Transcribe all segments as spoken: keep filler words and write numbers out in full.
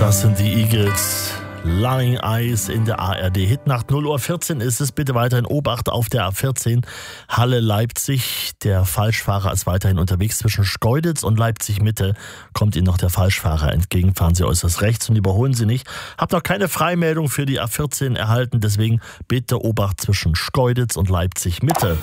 Das sind die Eagles. Lying Eyes in der A R D Hitnacht. null Uhr vierzehn ist es. Bitte weiterhin Obacht auf der A vierzehn Halle-Leipzig. Der Falschfahrer ist weiterhin unterwegs zwischen Schkeuditz und Leipzig-Mitte. Kommt Ihnen noch der Falschfahrer entgegen, fahren Sie äußerst rechts und überholen Sie nicht. Hab noch keine Freimeldung für die A vierzehn erhalten, deswegen bitte Obacht zwischen Schkeuditz und Leipzig-Mitte.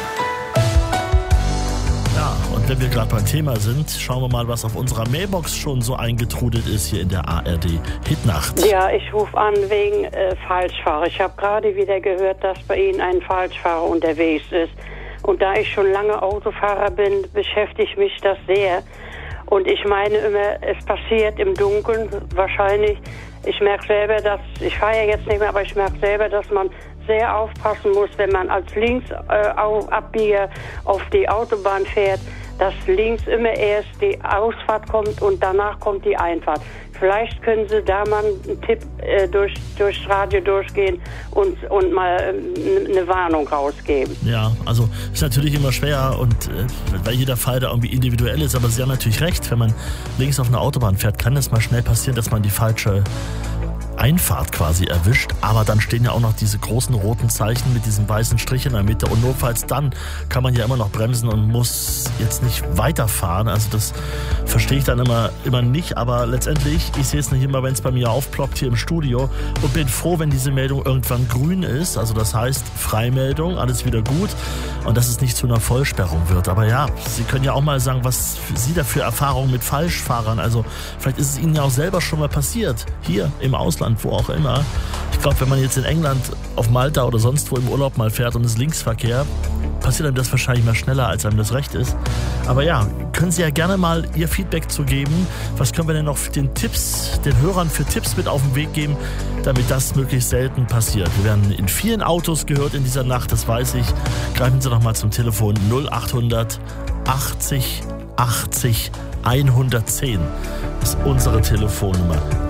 Und wenn wir gerade beim Thema sind, schauen wir mal, was auf unserer Mailbox schon so eingetrudelt ist hier in der A R D Hitnacht. Ja, ich rufe an wegen äh, Falschfahrer. Ich habe gerade wieder gehört, dass bei Ihnen ein Falschfahrer unterwegs ist. Und da ich schon lange Autofahrer bin, beschäftigt mich das sehr. Und ich meine immer, es passiert im Dunkeln wahrscheinlich. Ich merke selber, dass, ich fahre ja jetzt nicht mehr, aber ich merke selber, dass man sehr aufpassen muss, wenn man als Linksabbieger äh, auf die Autobahn fährt, dass links immer erst die Ausfahrt kommt und danach kommt die Einfahrt. Vielleicht können Sie da mal einen Tipp äh, durch, durchs Radio durchgehen und, und mal äh, eine Warnung rausgeben. Ja, also ist natürlich immer schwer und äh, weil jeder Fall da irgendwie individuell ist, aber Sie haben natürlich recht, wenn man links auf einer Autobahn fährt, kann es mal schnell passieren, dass man die falsche Einfahrt quasi erwischt, aber dann stehen ja auch noch diese großen roten Zeichen mit diesem weißen Strich in der Mitte und notfalls dann kann man ja immer noch bremsen und muss jetzt nicht weiterfahren, also das verstehe ich dann immer, immer nicht, aber letztendlich, ich sehe es nicht immer, wenn es bei mir aufploppt hier im Studio und bin froh, wenn diese Meldung irgendwann grün ist, also das heißt Freimeldung, alles wieder gut und dass es nicht zu einer Vollsperrung wird, aber ja, Sie können ja auch mal sagen, was Sie da für Erfahrungen mit Falschfahrern, also vielleicht ist es Ihnen ja auch selber schon mal passiert, hier im Ausland, wo auch immer. Ich glaube, wenn man jetzt in England, auf Malta oder sonst wo im Urlaub mal fährt und es ist Linksverkehr, passiert einem das wahrscheinlich mal schneller, als einem das recht ist. Aber ja, können Sie ja gerne mal Ihr Feedback zu geben. Was können wir denn noch den Tipps, den Hörern für Tipps mit auf den Weg geben, damit das möglichst selten passiert? Wir werden in vielen Autos gehört in dieser Nacht, das weiß ich. Greifen Sie doch mal zum Telefon null achthundert achtzig achtzig hundertzehn. Das ist unsere Telefonnummer.